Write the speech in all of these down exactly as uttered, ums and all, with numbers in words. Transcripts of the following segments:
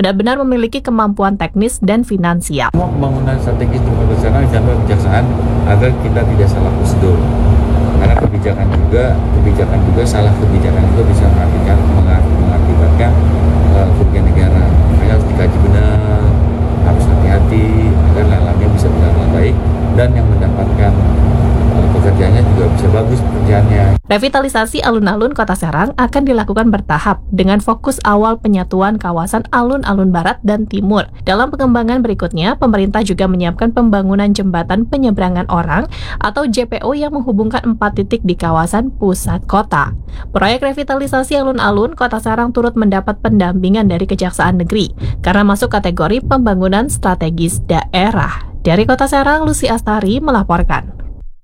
benar-benar memiliki kemampuan teknis dan finansial. Semua pembangunan strategis di kota Serang dicapai kejaksaan agar kita tidak salah prosedur. Karena kebijakan juga, kebijakan juga salah kebijakan juga bisa mengakibatkan mengakibatkan uh, kerugian negara. Makanya harus dikaji benar, harus hati-hati agar lelangnya bisa berjalan dengan baik dan yang mendapatkan uh, pekerjaannya juga bisa bagus pekerjaannya. Revitalisasi alun-alun Kota Serang akan dilakukan bertahap dengan fokus awal penyatuan kawasan alun-alun barat dan timur. Dalam pengembangan berikutnya, pemerintah juga menyiapkan pembangunan jembatan penyeberangan orang atau J P O yang menghubungkan empat titik di kawasan pusat kota. Proyek revitalisasi alun-alun Kota Serang turut mendapat pendampingan dari Kejaksaan Negeri karena masuk kategori pembangunan strategis daerah. Dari Kota Serang, Lucy Astari melaporkan.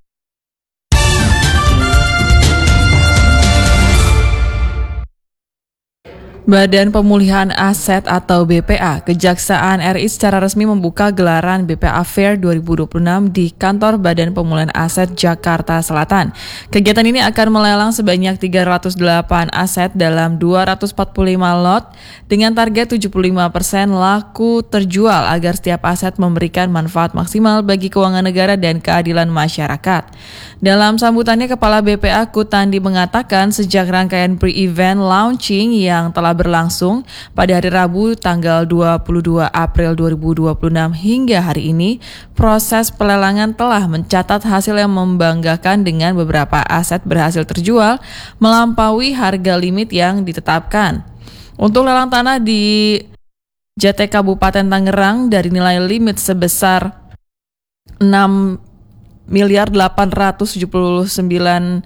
Badan Pemulihan Aset atau B P A, Kejaksaan R I secara resmi membuka gelaran B P A Fair dua ribu dua puluh enam di kantor Badan Pemulihan Aset Jakarta Selatan. Kegiatan ini akan melelang sebanyak tiga ratus delapan aset dalam dua ratus empat puluh lima lot dengan target tujuh puluh lima persen laku terjual agar setiap aset memberikan manfaat maksimal bagi keuangan negara dan keadilan masyarakat. Dalam sambutannya, Kepala B P A Kutandi mengatakan sejak rangkaian pre-event launching yang telah berlangsung pada hari Rabu tanggal dua puluh dua April dua ribu dua puluh enam hingga hari ini, proses pelelangan telah mencatat hasil yang membanggakan dengan beberapa aset berhasil terjual melampaui harga limit yang ditetapkan. Untuk lelang tanah di J T Kabupaten Tangerang dari nilai limit sebesar enam miliar delapan ratus tujuh puluh sembilan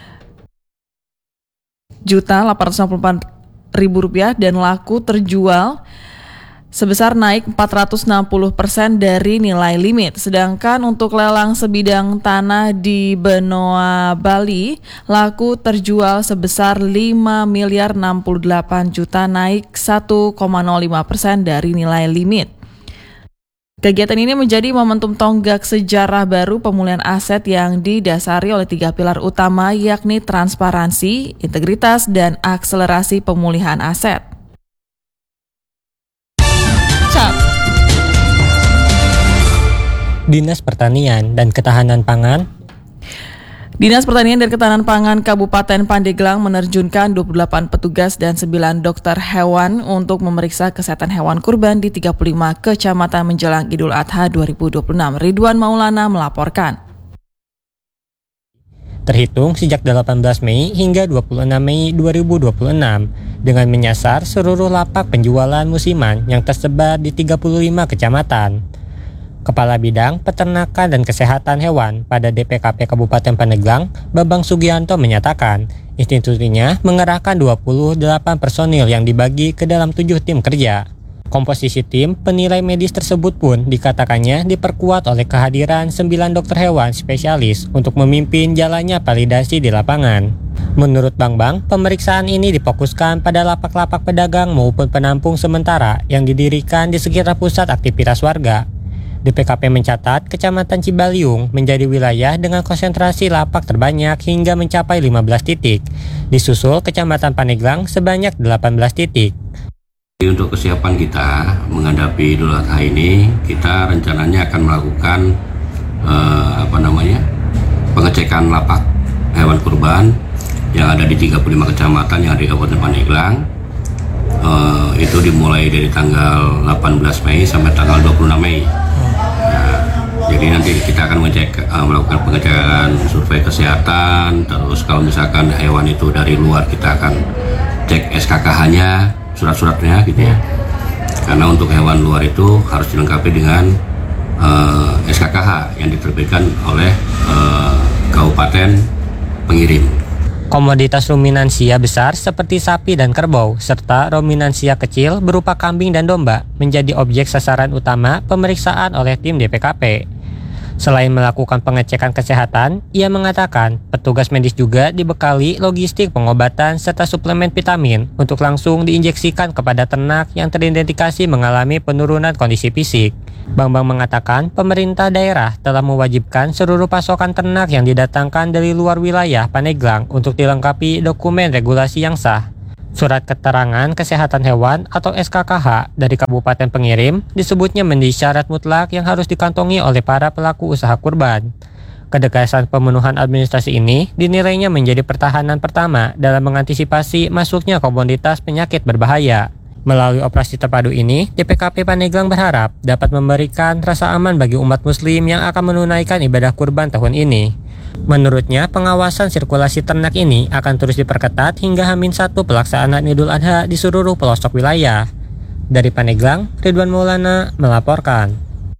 juta delapan ratus enam puluh empat ribu rupiah dan laku terjual sebesar naik empat ratus enam puluh persen dari nilai limit. Sedangkan untuk lelang sebidang tanah di Benoa, Bali, laku terjual sebesar lima miliar enam puluh delapan juta naik satu koma nol lima persen dari nilai limit. Kegiatan ini menjadi momentum tonggak sejarah baru pemulihan aset yang didasari oleh tiga pilar utama yakni transparansi, integritas, dan akselerasi pemulihan aset. Cap. Dinas Pertanian dan Ketahanan Pangan Dinas Pertanian dan Ketahanan Pangan Kabupaten Pandeglang menerjunkan dua puluh delapan petugas dan sembilan dokter hewan untuk memeriksa kesehatan hewan kurban di tiga puluh lima kecamatan menjelang Idul Adha dua ribu dua puluh enam. Ridwan Maulana melaporkan. Terhitung sejak delapan belas Mei hingga dua puluh enam Mei dua ribu dua puluh enam dengan menyasar seluruh lapak penjualan musiman yang tersebar di tiga puluh lima kecamatan. Kepala Bidang Peternakan dan Kesehatan Hewan pada D P K P Kabupaten Pandeglang, Bambang Sugianto menyatakan, institusinya mengerahkan dua puluh delapan personil yang dibagi ke dalam tujuh tim kerja. Komposisi tim penilai medis tersebut pun dikatakannya diperkuat oleh kehadiran sembilan dokter hewan spesialis untuk memimpin jalannya validasi di lapangan. Menurut Bang Bang, pemeriksaan ini difokuskan pada lapak-lapak pedagang maupun penampung sementara yang didirikan di sekitar pusat aktivitas warga. D P K P mencatat Kecamatan Cibaliung menjadi wilayah dengan konsentrasi lapak terbanyak hingga mencapai lima belas titik. Disusul Kecamatan Pandeglang sebanyak delapan belas titik. Untuk kesiapan kita menghadapi Idul Adha ini, kita rencananya akan melakukan eh, apa namanya pengecekan lapak hewan kurban yang ada di tiga puluh lima kecamatan yang ada di Kabupaten Pandeglang. Eh, itu dimulai dari tanggal delapan belas Mei sampai tanggal dua puluh enam Mei. Nah, jadi nanti kita akan mengecek, uh, melakukan pengecekan survei kesehatan. Terus kalau misalkan hewan itu dari luar, kita akan cek S K K H-nya, surat-suratnya gitu ya. Karena untuk hewan luar itu harus dilengkapi dengan uh, S K K H yang diterbitkan oleh uh, kabupaten pengirim. Komoditas ruminansia besar seperti sapi dan kerbau, serta ruminansia kecil berupa kambing dan domba menjadi objek sasaran utama pemeriksaan oleh tim D P K P. Selain melakukan pengecekan kesehatan, ia mengatakan petugas medis juga dibekali logistik pengobatan serta suplemen vitamin untuk langsung diinjeksikan kepada ternak yang teridentifikasi mengalami penurunan kondisi fisik. Bambang mengatakan pemerintah daerah telah mewajibkan seluruh pasokan ternak yang didatangkan dari luar wilayah Pandeglang untuk dilengkapi dokumen regulasi yang sah. Surat keterangan kesehatan hewan atau S K K H dari kabupaten pengirim disebutnya menjadi syarat mutlak yang harus dikantongi oleh para pelaku usaha kurban. Ketegasan pemenuhan administrasi ini dinilainya menjadi pertahanan pertama dalam mengantisipasi masuknya komoditas penyakit berbahaya. Melalui operasi terpadu ini, D P K P Pandeglang berharap dapat memberikan rasa aman bagi umat muslim yang akan menunaikan ibadah kurban tahun ini. Menurutnya, pengawasan sirkulasi ternak ini akan terus diperketat hingga H minus satu pelaksanaan Idul Adha di seluruh pelosok wilayah. Dari Pandeglang, Ridwan Maulana melaporkan.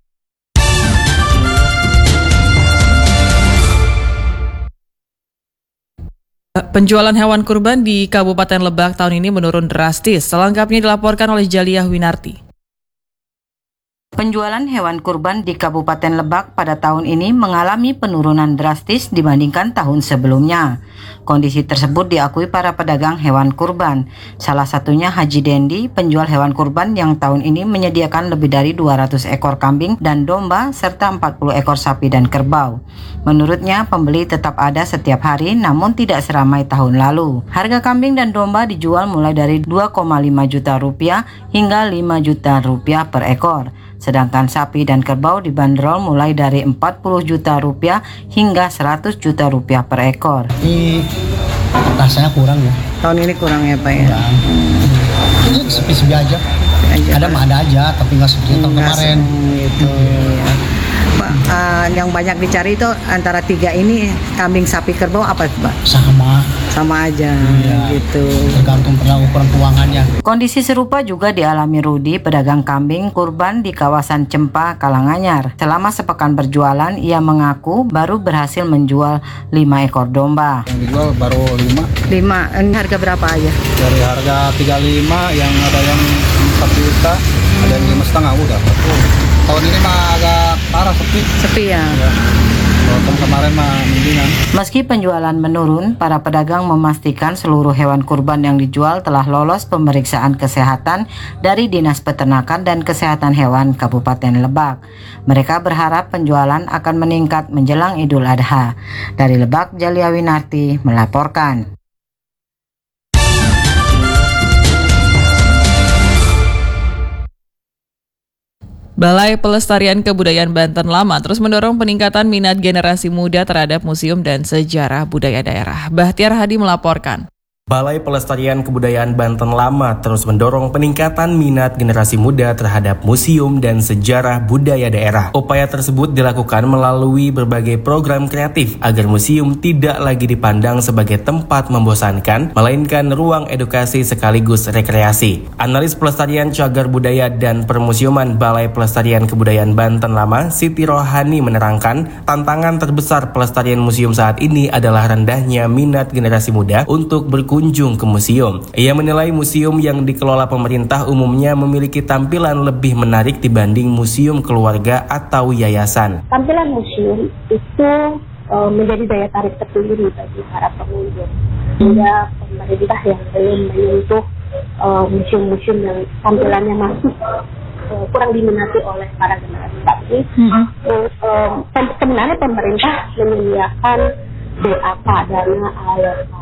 Penjualan hewan kurban di Kabupaten Lebak tahun ini menurun drastis. Selengkapnya dilaporkan oleh Jaliyah Winarti. Penjualan hewan kurban di Kabupaten Lebak pada tahun ini mengalami penurunan drastis dibandingkan tahun sebelumnya. Kondisi tersebut diakui para pedagang hewan kurban. Salah satunya Haji Dendi, penjual hewan kurban yang tahun ini menyediakan lebih dari dua ratus ekor kambing dan domba serta empat puluh ekor sapi dan kerbau. Menurutnya, pembeli tetap ada setiap hari namun tidak seramai tahun lalu. Harga kambing dan domba dijual mulai dari dua koma lima juta rupiah hingga lima juta rupiah per ekor. Sedangkan sapi dan kerbau dibanderol mulai dari empat puluh juta rupiah hingga seratus juta rupiah per ekor. Ini rasanya kurang ya. Tahun ini kurang ya Pak ya? Ini sepi-sepi aja. aja. Ada mah ada aja, tapi nggak seperti tahun kemarin. Gitu ya. Pak, uh, yang banyak dicari itu antara tiga ini, kambing, sapi, kerbau apa Pak? Sama. Sama aja, ya, gitu. Tergantung pada ukuran keuangannya. Kondisi serupa juga dialami Rudi, pedagang kambing kurban di kawasan Cempa, Kalanganyar. Selama sepekan berjualan, ia mengaku baru berhasil menjual lima ekor domba. Yang dijual baru lima. Lima, ini harga berapa aja? Dari harga tiga puluh lima, yang ada yang empat juta, ada yang lima setengah udah. Tahun ini mah agak parah sepi. Sepi ya. ya. Tahun kemarin mah mendingan. Meski penjualan menurun, para pedagang memastikan seluruh hewan kurban yang dijual telah lolos pemeriksaan kesehatan dari Dinas Peternakan dan Kesehatan Hewan Kabupaten Lebak. Mereka berharap penjualan akan meningkat menjelang Idul Adha. Dari Lebak, Jaliyah Winarti melaporkan. Balai Pelestarian Kebudayaan Banten Lama terus mendorong peningkatan minat generasi muda terhadap museum dan sejarah budaya daerah. Bahtiar Hadi melaporkan. Balai Pelestarian Kebudayaan Banten Lama terus mendorong peningkatan minat generasi muda terhadap museum dan sejarah budaya daerah. Upaya tersebut dilakukan melalui berbagai program kreatif agar museum tidak lagi dipandang sebagai tempat membosankan, melainkan ruang edukasi sekaligus rekreasi. Analis Pelestarian Cagar Budaya dan Permusiuman Balai Pelestarian Kebudayaan Banten Lama, Siti Rohani menerangkan, tantangan terbesar pelestarian museum saat ini adalah rendahnya minat generasi muda untuk berkunjung kunjung ke museum. Ia menilai museum yang dikelola pemerintah umumnya memiliki tampilan lebih menarik dibanding museum keluarga atau yayasan. Tampilan museum itu uh, menjadi daya tarik tersendiri bagi para pengunjung. Hingga pemerintah yang belum menyentuh uh, museum-museum yang tampilannya masih uh, kurang diminati oleh para generasi saat ini. Mm-hmm. uh, uh, sebenarnya pemerintah menyediakan D A K, dana alokasi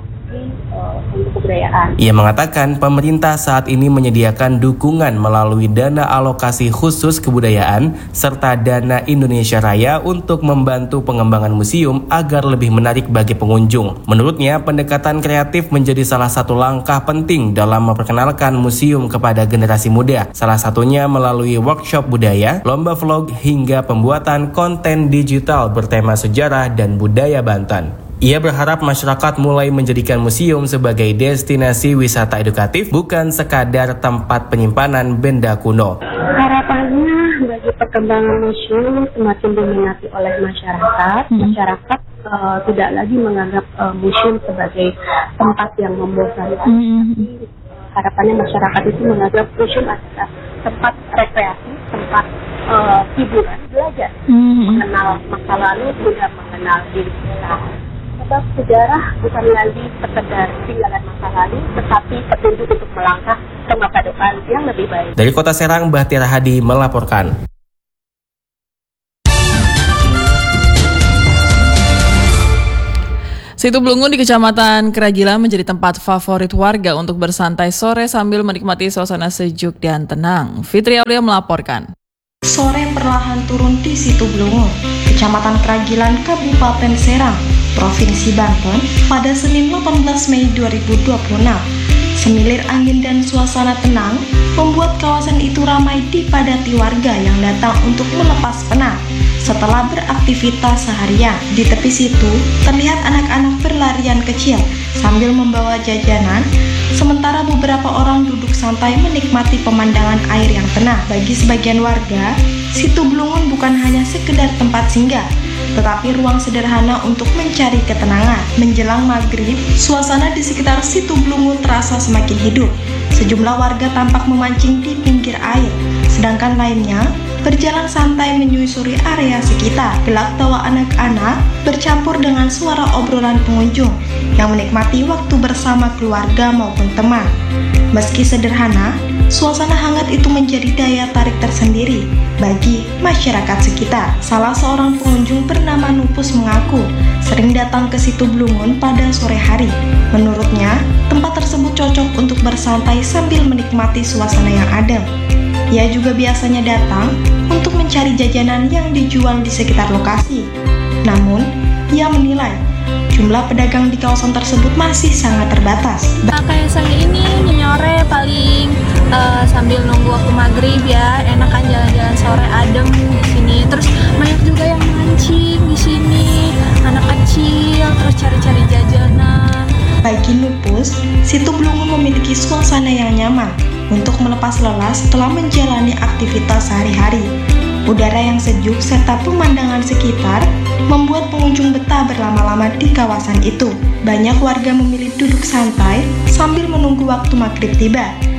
untuk kebudayaan. Ia mengatakan pemerintah saat ini menyediakan dukungan melalui dana alokasi khusus kebudayaan serta dana Indonesia Raya untuk membantu pengembangan museum agar lebih menarik bagi pengunjung. Menurutnya, pendekatan kreatif menjadi salah satu langkah penting dalam memperkenalkan museum kepada generasi muda. Salah satunya melalui workshop budaya, lomba vlog hingga pembuatan konten digital bertema sejarah dan budaya Banten. Ia berharap masyarakat mulai menjadikan museum sebagai destinasi wisata edukatif, bukan sekadar tempat penyimpanan benda kuno. Harapannya bagi perkembangan museum semakin diminati oleh masyarakat. Hmm. Masyarakat uh, tidak lagi menganggap uh, museum sebagai tempat yang membosankan. Hmm. Tapi harapannya masyarakat itu menganggap museum adalah tempat rekreasi, tempat uh, hiburan, belajar, hmm. mengenal masa lalu, juga mengenal diri kita. Sebab sejarah bukan lagi sekedar tinggalan masa lalu, tetapi petunjuk untuk melangkah ke masa depan yang lebih baik. Dari Kota Serang, Bahtiar Hadi melaporkan. Situ Blungun di Kecamatan Keragilan menjadi tempat favorit warga untuk bersantai sore sambil menikmati suasana sejuk dan tenang. Fitri Aulia melaporkan. Sore perlahan turun di Situ Blungun, Kecamatan Keragilan, Kabupaten Serang, Provinsi Banten pada Senin delapan belas Mei dua ribu dua puluh enam. Semilir angin dan suasana tenang membuat kawasan itu ramai dipadati warga yang datang untuk melepas penat setelah beraktivitas seharian. Di tepi situ terlihat anak-anak berlarian kecil sambil membawa jajanan, sementara beberapa orang duduk santai menikmati pemandangan air yang tenang. Bagi sebagian warga, Situ Blungun bukan hanya sekedar tempat singgah, tetapi ruang sederhana untuk mencari ketenangan. Menjelang maghrib, suasana di sekitar Situ Blungun terasa semakin hidup. Sejumlah warga tampak memancing di pinggir air, sedangkan lainnya berjalan santai menyusuri area sekitar. Gelak tawa anak-anak bercampur dengan suara obrolan pengunjung yang menikmati waktu bersama keluarga maupun teman. Meski sederhana, suasana hangat itu menjadi daya tarik tersendiri bagi masyarakat sekitar. Salah seorang pengunjung bernama Nupus mengaku sering datang ke Situ Blungun pada sore hari. Menurutnya, tempat tersebut cocok untuk bersantai sambil menikmati suasana yang adem. Ia juga biasanya datang untuk mencari jajanan yang dijual di sekitar lokasi. Namun, ia menilai jumlah pedagang di kawasan tersebut masih sangat terbatas. Nah, kayak saya ini nyore paling uh, sambil nunggu waktu maghrib ya, enakan jalan-jalan sore adem di sini. Terus banyak juga yang mancing di sini, anak kecil terus cari-cari jajanan. Bagi Nupus, Situ Blungun memiliki suasana yang nyaman untuk melepas lelah setelah menjalani aktivitas sehari-hari. Udara yang sejuk serta pemandangan sekitar membuat pengunjung betah berlama-lama di kawasan itu. Banyak warga memilih duduk santai sambil menunggu waktu maghrib tiba.